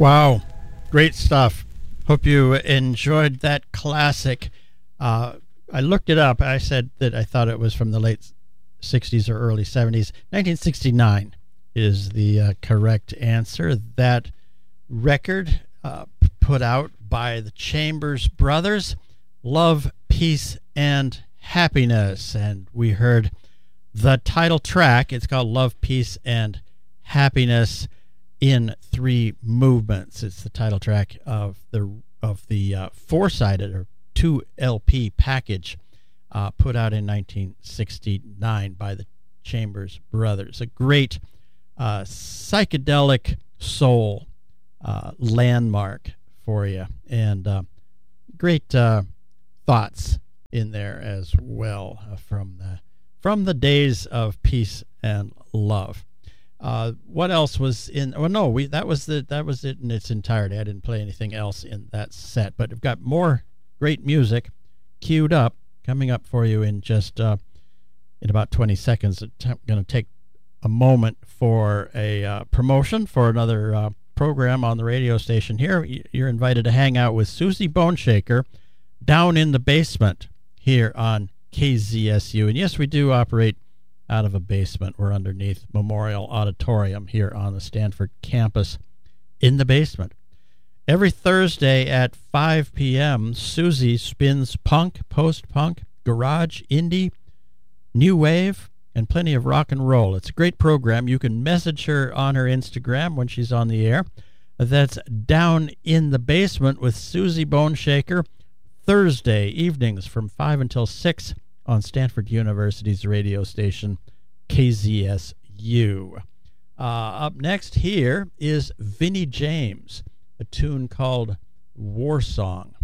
Wow, great stuff. Hope you enjoyed that classic. I looked it up. I said that I thought it was from the late 60s or early 70s. 1969 is the correct answer. That record put out by the Chambers Brothers, Love, Peace, and Happiness. And we heard the title track. It's called Love, Peace, and Happiness in 3 movements. It's the title track of the four-sided or 2 LP package put out in 1969 by the Chambers Brothers. A great psychedelic soul landmark for you, and great thoughts in there as well from the days of peace and love. What else was in? Well, no, that was it in its entirety. I didn't play anything else in that set, but I've got more great music queued up coming up for you in just in about 20 seconds. I'm going to take a moment for a promotion for another program on the radio station here. You're invited to hang out with Susie Boneshaker down in the basement here on KZSU. And yes, we do operate out of a basement. We're underneath Memorial Auditorium here on the Stanford campus in the basement. Every Thursday at 5 p.m., Susie spins punk, post-punk, garage, indie, new wave, and plenty of rock and roll. It's a great program. You can message her on her Instagram when she's on the air. That's Down in the Basement with Susie Boneshaker, Thursday evenings from 5 until 6 on Stanford University's radio station, KZSU. Up next here is Vinnie James, a tune called War Song.